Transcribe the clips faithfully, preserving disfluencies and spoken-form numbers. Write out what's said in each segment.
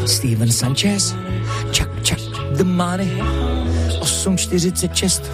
Steven Sanchez, Chuck Chuck the Money, osm čtyřicet šest.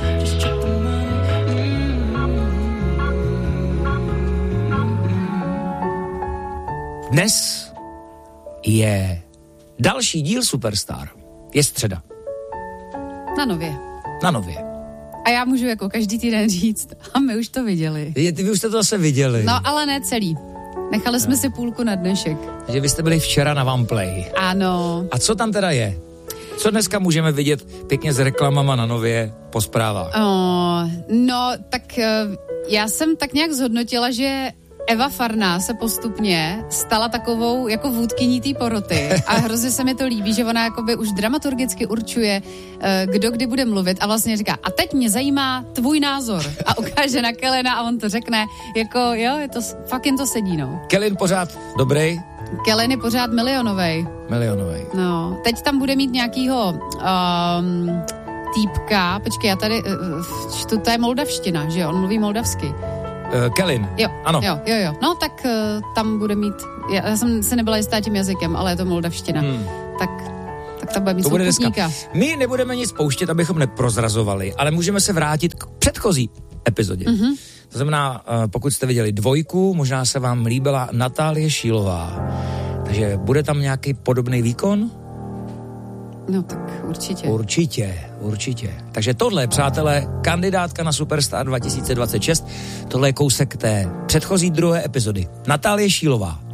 Dnes je další díl Superstar. Je středa. Na Nově. Na Nově. A já můžu jako každý týden říct, a my už to viděli. Je, vy už jste to zase viděli. No, ale ne celý. Nechali jsme no. si půlku na dnešek. Že vy jste byli včera na Vamplay. Ano. A co tam teda je? Co dneska můžeme vidět pěkně s reklamama na Nově po zprávách? Oh, no, tak já jsem tak nějak zhodnotila, že Eva Farná se postupně stala takovou jako vůdkyní té poroty a hrozně se mi to líbí, že ona jakoby už dramaturgicky určuje, kdo kdy bude mluvit a vlastně říká, a teď mě zajímá tvůj názor a ukáže na Kelena a on to řekne, jako jo, je to, fakt jen to sedí, no. Kellen pořád dobrý? Kellen je pořád milionovej. Milionovej. No, teď tam bude mít nějakýho um, týpka, počkej, já tady uh, čtu, to je moldavština, že jo, on mluví moldavsky. Uh, Kellen. Jo, ano. Jo, jo, jo. No tak uh, tam bude mít, já, já jsem se nebyla jistá tím jazykem, ale je to moldavština. Hmm. Tak, tak tam bude mít souputníka. My nebudeme nic pouštět, abychom neprozrazovali, ale můžeme se vrátit k předchozí epizodě. Mm-hmm. To znamená, uh, pokud jste viděli dvojku, možná se vám líbila Natálie Šílová. Takže bude tam nějaký podobný výkon? No tak určitě. Určitě, určitě. Takže tohle, přátelé, kandidátka na Superstar dva tisíce dvacet šest, tohle je kousek té předchozí druhé epizody. Natálie Šílová.